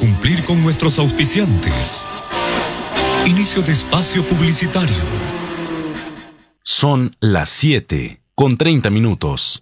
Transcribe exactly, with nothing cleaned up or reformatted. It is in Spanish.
cumplir con nuestros auspiciantes. Inicio de espacio publicitario. Son las siete con treinta minutos.